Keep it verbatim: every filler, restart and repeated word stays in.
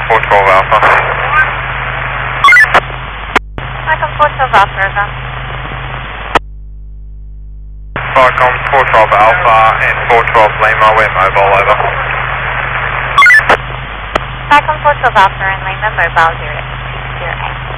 four twelve Alpha. Falcon four twelve Alpha, over. Falcon four twelve Alpha and four twelve Lima, we're mobile, over. Falcon four twelve Alpha and Lima, mobile zero zero eight.